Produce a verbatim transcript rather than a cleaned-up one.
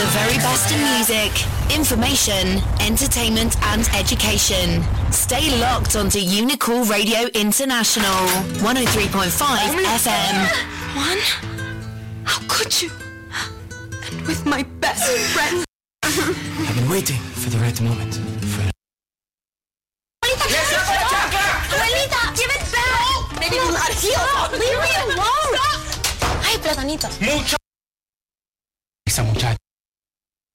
the very best in music, information, entertainment and education. Stay locked onto Unicool Radio International, one oh three point five F M. Juan? How could you? And with my best friend. I've been waiting for the right moment. For... Abuelita, give it back! Maybe we'll not heal. Leave me alone! Stop! Ay, Platanito. Mucho.